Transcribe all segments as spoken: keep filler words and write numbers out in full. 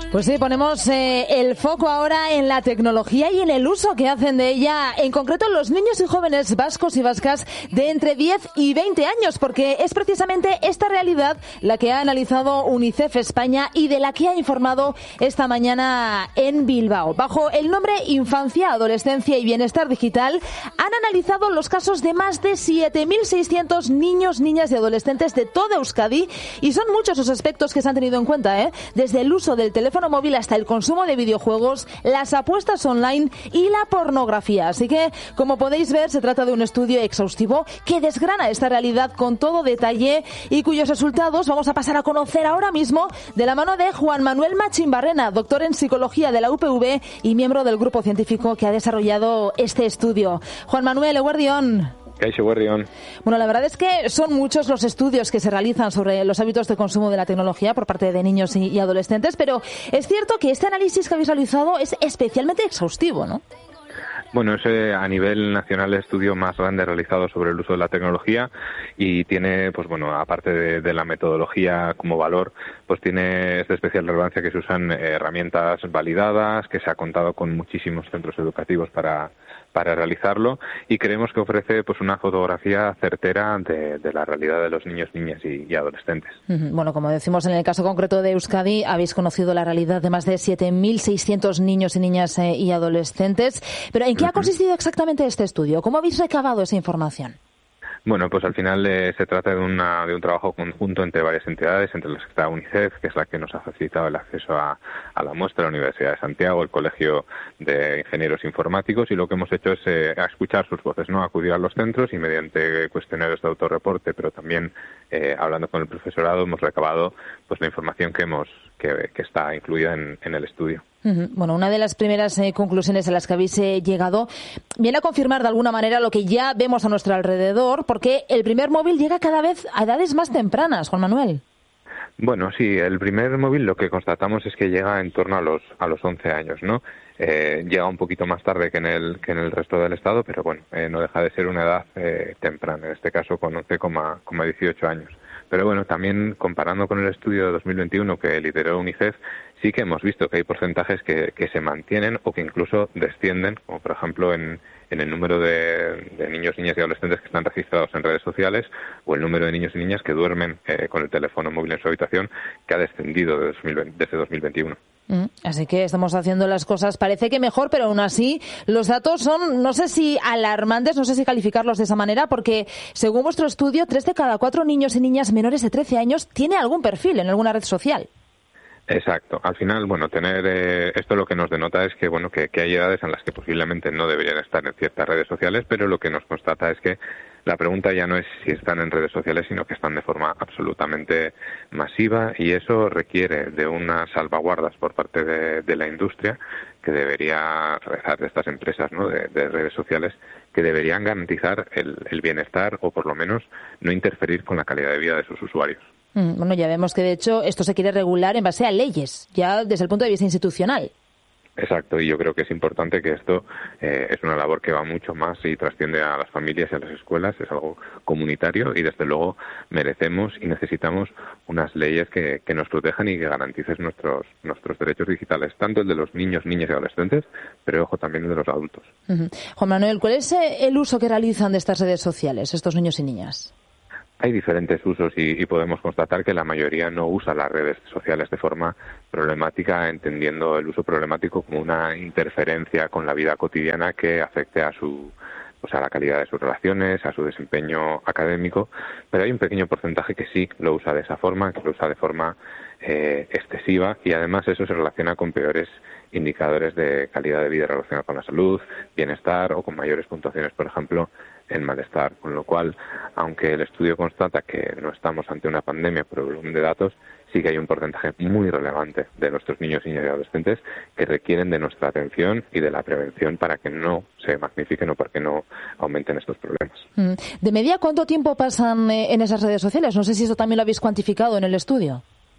Pues sí, ponemos eh, el foco ahora en la tecnología y en el uso que hacen de ella, en concreto los niños y jóvenes vascos y vascas de entre diez y veinte años, porque es precisamente esta realidad la que ha analizado UNICEF España y de la que ha informado esta mañana en Bilbao. Bajo el nombre Infancia, Adolescencia y Bienestar Digital, han analizado los casos de más de siete mil seiscientos niños, niñas y adolescentes de toda Euskadi, y son muchos los aspectos que se han tenido en cuenta, ¿eh? Desde el uso del teléfono móvil hasta el consumo de videojuegos, las apuestas online y la pornografía. Así que, como podéis ver, se trata de un estudio exhaustivo que desgrana esta realidad con todo detalle y cuyos resultados vamos a pasar a conocer ahora mismo de la mano de Juan Manuel Machimbarrena, doctor en psicología de la U P V y miembro del grupo científico que ha desarrollado este estudio. Juan Manuel, eguerdión. Bueno, la verdad es que son muchos los estudios que se realizan sobre los hábitos de consumo de la tecnología por parte de niños y adolescentes, pero es cierto que este análisis que habéis realizado es especialmente exhaustivo, ¿no? Bueno, es eh, a nivel nacional el estudio más grande realizado sobre el uso de la tecnología y tiene, pues bueno, aparte de, de la metodología como valor, pues tiene esta especial relevancia que se usan eh, herramientas validadas, que se ha contado con muchísimos centros educativos para para realizarlo, y creemos que ofrece pues una fotografía certera de, de la realidad de los niños, niñas y, y adolescentes. Bueno, como decimos en el caso concreto de Euskadi, habéis conocido la realidad de más de siete mil seiscientos niños y niñas eh, y adolescentes. Pero ¿en qué ha consistido exactamente este estudio? ¿Cómo habéis recabado esa información? Bueno, pues al final eh, se trata de, una, de un trabajo conjunto entre varias entidades, entre las que está UNICEF, que es la que nos ha facilitado el acceso a, a la muestra, la Universidad de Santiago, el Colegio de Ingenieros Informáticos, y lo que hemos hecho es eh, escuchar sus voces, ¿no? Acudir a los centros y mediante cuestionarios de autorreporte, pero también eh, hablando con el profesorado, hemos recabado pues la información que hemos que, que está incluida en, en el estudio. Bueno, una de las primeras eh, conclusiones a las que habéis eh, llegado viene a confirmar de alguna manera lo que ya vemos a nuestro alrededor, porque el primer móvil llega cada vez a edades más tempranas, Juan Manuel. Bueno, sí, el primer móvil lo que constatamos es que llega en torno a los a los once años, ¿no? Eh, llega un poquito más tarde que en el que en el resto del estado, pero bueno, eh, no deja de ser una edad eh, temprana, en este caso con once coma dieciocho años. Pero bueno, también comparando con el estudio de dos mil veintiuno que lideró UNICEF, sí que hemos visto que hay porcentajes que, que se mantienen o que incluso descienden, como por ejemplo en, en el número de, de niños, niñas y adolescentes que están registrados en redes sociales, o el número de niños y niñas que duermen eh, con el teléfono móvil en su habitación, que ha descendido de dos mil veinte, desde dos mil veintiuno. Mm, así que estamos haciendo las cosas, parece que mejor, pero aún así los datos son, no sé si alarmantes, no sé si calificarlos de esa manera, porque según vuestro estudio, tres de cada cuatro niños y niñas menores de trece años tiene algún perfil en alguna red social. Exacto. Al final, bueno, tener eh, esto lo que nos denota es que, bueno, que, que hay edades en las que posiblemente no deberían estar en ciertas redes sociales, pero lo que nos constata es que la pregunta ya no es si están en redes sociales, sino que están de forma absolutamente masiva, y eso requiere de unas salvaguardas por parte de, de la industria que debería realizar, de estas empresas, ¿no?, de, de redes sociales, que deberían garantizar el, el bienestar o por lo menos no interferir con la calidad de vida de sus usuarios. Bueno, ya vemos que de hecho esto se quiere regular en base a leyes, ya desde el punto de vista institucional. Exacto, y yo creo que es importante que esto eh, es una labor que va mucho más y trasciende a las familias y a las escuelas, es algo comunitario y desde luego merecemos y necesitamos unas leyes que, que nos protejan y que garanticen nuestros nuestros derechos digitales, tanto el de los niños, niñas y adolescentes, pero ojo también el de los adultos. Uh-huh. Juan Manuel, ¿cuál es el uso que realizan de estas redes sociales estos niños y niñas? Hay diferentes usos y, y podemos constatar que la mayoría no usa las redes sociales de forma problemática, entendiendo el uso problemático como una interferencia con la vida cotidiana que afecte a su, pues a la calidad de sus relaciones, a su desempeño académico, pero hay un pequeño porcentaje que sí lo usa de esa forma, que lo usa de forma eh, excesiva, y además eso se relaciona con peores indicadores de calidad de vida relacionados con la salud, bienestar o con mayores puntuaciones, por ejemplo, en malestar, con lo cual, aunque el estudio constata que no estamos ante una pandemia por el volumen de datos, sí que hay un porcentaje muy relevante de nuestros niños, niñas y adolescentes que requieren de nuestra atención y de la prevención para que no se magnifiquen o para que no aumenten estos problemas. ¿De media cuánto tiempo pasan en esas redes sociales? No sé si eso también lo habéis cuantificado en el estudio.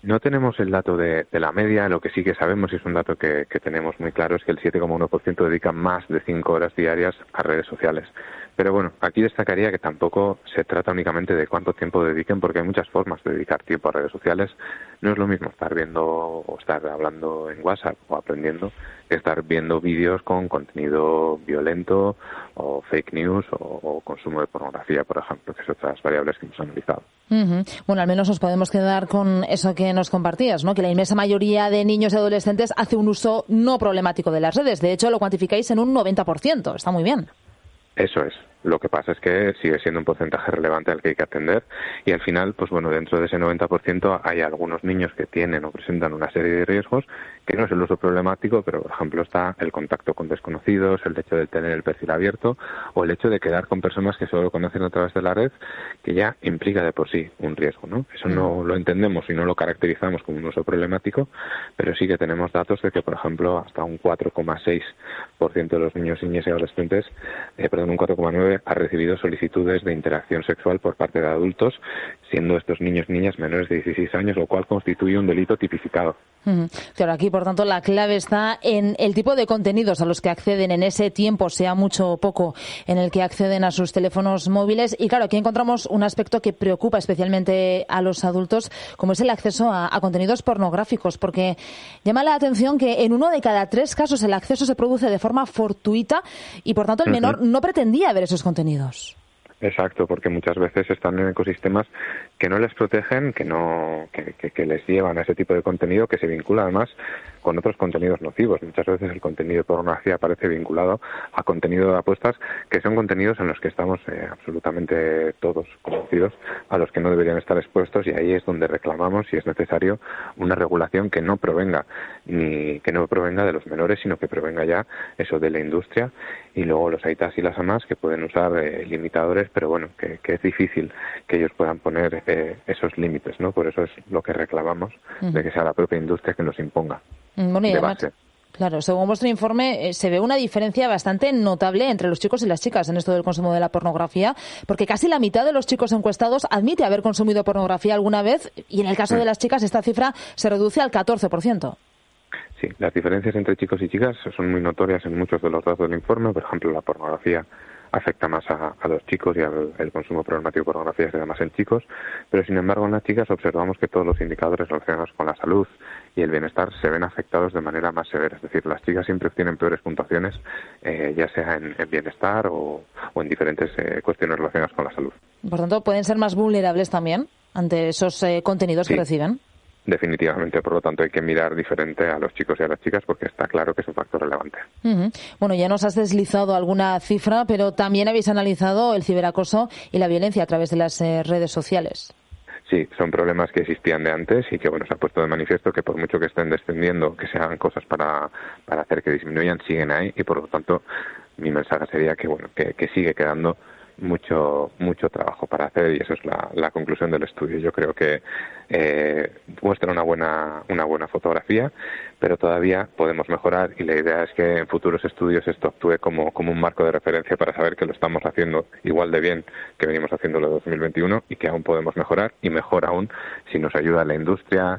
No tenemos el dato de, de la media, lo que sí que sabemos y es un dato que, que tenemos muy claro es que el siete coma uno por ciento dedican más de cinco horas diarias a redes sociales. Pero bueno, aquí destacaría que tampoco se trata únicamente de cuánto tiempo dediquen, porque hay muchas formas de dedicar tiempo a redes sociales. No es lo mismo estar viendo o estar hablando en WhatsApp o aprendiendo que estar viendo vídeos con contenido violento o fake news o, o consumo de pornografía, por ejemplo, que son otras variables que hemos analizado. Uh-huh. Bueno, al menos nos podemos quedar con eso que nos compartías, ¿no? Que la inmensa mayoría de niños y adolescentes hace un uso no problemático de las redes. De hecho, lo cuantificáis en un noventa por ciento. Está muy bien. Eso es. Lo que pasa es que sigue siendo un porcentaje relevante al que hay que atender y al final, pues bueno, dentro de ese noventa por ciento hay algunos niños que tienen o presentan una serie de riesgos que no es el uso problemático, pero por ejemplo está el contacto con desconocidos, el hecho de tener el perfil abierto o el hecho de quedar con personas que solo conocen a través de la red, que ya implica de por sí un riesgo, ¿no? Eso no lo entendemos y no lo caracterizamos como un uso problemático, pero sí que tenemos datos de que, por ejemplo, hasta un cuatro coma seis por ciento de los niños, niñas y adolescentes, eh, perdón, un cuatro coma nueve por ciento ha recibido solicitudes de interacción sexual por parte de adultos, siendo estos niños y niñas menores de dieciséis años, lo cual constituye un delito tipificado. Uh-huh. Claro, aquí, por tanto, la clave está en el tipo de contenidos a los que acceden en ese tiempo, sea mucho o poco, en el que acceden a sus teléfonos móviles. Y claro, aquí encontramos un aspecto que preocupa especialmente a los adultos, como es el acceso a, a contenidos pornográficos, porque llama la atención que en uno de cada tres casos el acceso se produce de forma fortuita y, por tanto, el menor uh-huh. no pretendía ver esos contenidos. Exacto, porque muchas veces están en ecosistemas que no les protegen, que no que, que, que les llevan a ese tipo de contenido que se vincula además con otros contenidos nocivos. Muchas veces el contenido de pornografía aparece vinculado a contenido de apuestas, que son contenidos en los que estamos eh, absolutamente todos convencidos, a los que no deberían estar expuestos, y ahí es donde reclamamos, si es necesario, una regulación que no provenga ni que no provenga de los menores, sino que provenga ya eso de la industria, y luego los aitas y las amas que pueden usar eh, limitadores, pero bueno, que, que es difícil que ellos puedan poner eh, esos límites, ¿no? Por eso es lo que reclamamos, uh-huh. de que sea la propia industria que nos imponga. Bueno, y de además, base. Claro, según vuestro informe, eh, se ve una diferencia bastante notable entre los chicos y las chicas en esto del consumo de la pornografía, porque casi la mitad de los chicos encuestados admite haber consumido pornografía alguna vez, y en el caso uh-huh. de las chicas esta cifra se reduce al catorce por ciento. Sí, las diferencias entre chicos y chicas son muy notorias en muchos de los datos del informe. Por ejemplo, la pornografía afecta más a, a los chicos y al, el consumo problemático de pornografía se da más en chicos, pero sin embargo en las chicas observamos que todos los indicadores relacionados con la salud y el bienestar se ven afectados de manera más severa. Es decir, las chicas siempre obtienen peores puntuaciones, eh, ya sea en, en bienestar o, o en diferentes eh, cuestiones relacionadas con la salud. Por tanto, ¿pueden ser más vulnerables también ante esos eh, contenidos sí. que reciben? Definitivamente, por lo tanto hay que mirar diferente a los chicos y a las chicas porque está claro que es un factor relevante. Uh-huh. Bueno, ya nos has deslizado alguna cifra, pero también habéis analizado el ciberacoso y la violencia a través de las eh, redes sociales. Sí, son problemas que existían de antes y que bueno se ha puesto de manifiesto que por mucho que estén descendiendo, que se hagan cosas para, para hacer que disminuyan, siguen ahí, y por lo tanto mi mensaje sería que bueno que, que sigue quedando mucho mucho trabajo para hacer, y eso es la, la conclusión del estudio. Yo creo que eh, muestra una buena una buena fotografía, pero todavía podemos mejorar, y la idea es que en futuros estudios esto actúe como, como un marco de referencia para saber que lo estamos haciendo igual de bien que venimos haciéndolo en dos mil veintiuno y que aún podemos mejorar, y mejor aún si nos ayuda la industria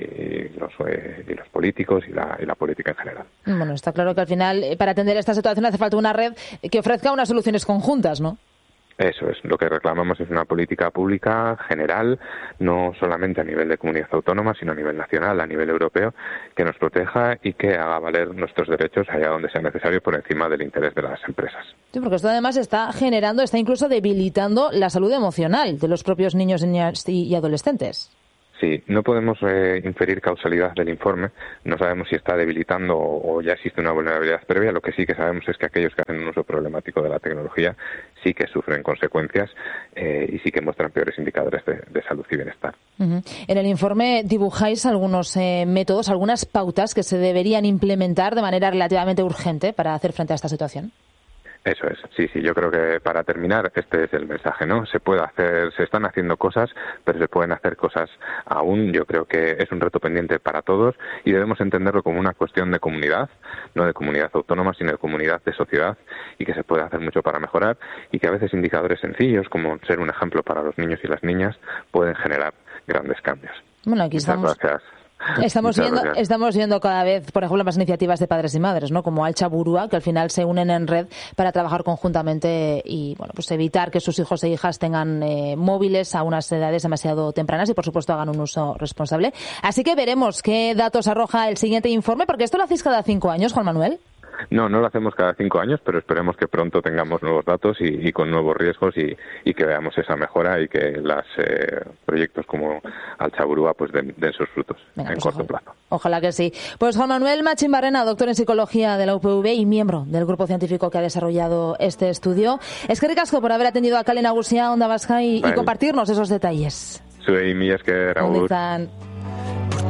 y los, eh, y los políticos y la, y la política en general. Bueno, está claro que al final para atender esta situación hace falta una red que ofrezca unas soluciones conjuntas, ¿no? Eso es, lo que reclamamos es una política pública general, no solamente a nivel de comunidad autónoma, sino a nivel nacional, a nivel europeo, que nos proteja y que haga valer nuestros derechos allá donde sea necesario por encima del interés de las empresas. Sí, porque esto además está generando, está incluso debilitando la salud emocional de los propios niños, niñas y adolescentes. Sí, no podemos eh, inferir causalidad del informe, no sabemos si está debilitando o, o ya existe una vulnerabilidad previa. Lo que sí que sabemos es que aquellos que hacen un uso problemático de la tecnología sí que sufren consecuencias eh, y sí que muestran peores indicadores de, de salud y bienestar. Uh-huh. En el informe dibujáis algunos eh, métodos, algunas pautas que se deberían implementar de manera relativamente urgente para hacer frente a esta situación. Eso es, sí, sí, yo creo que para terminar este es el mensaje, ¿no? Se puede hacer, se están haciendo cosas, pero se pueden hacer cosas aún. Yo creo que es un reto pendiente para todos y debemos entenderlo como una cuestión de comunidad, no de comunidad autónoma, sino de comunidad de sociedad, y que se puede hacer mucho para mejorar, y que a veces indicadores sencillos, como ser un ejemplo para los niños y las niñas, pueden generar grandes cambios. Bueno, aquí Muchas estamos. gracias. Estamos Muchas viendo, gracias. estamos viendo cada vez, por ejemplo, más iniciativas de padres y madres, ¿no? Como Altxa Burua, que al final se unen en red para trabajar conjuntamente y, bueno, pues evitar que sus hijos e hijas tengan eh, móviles a unas edades demasiado tempranas y, por supuesto, hagan un uso responsable. Así que veremos qué datos arroja el siguiente informe, porque esto lo hacéis cada cinco años, Juan Manuel. No, no lo hacemos cada cinco años, pero esperemos que pronto tengamos nuevos datos y, y con nuevos riesgos y, y que veamos esa mejora y que los eh, proyectos como Altxa Burua pues den, den sus frutos. Venga, en pues corto ojalá, plazo. Ojalá que sí. Pues Juan Manuel Machín Barrena, doctor en psicología de la U P V y miembro del grupo científico que ha desarrollado este estudio. Es que ricasco por haber atendido a Kale Nagusia, Onda Vasca y, y compartirnos esos detalles. Zuei, mila esker, agur.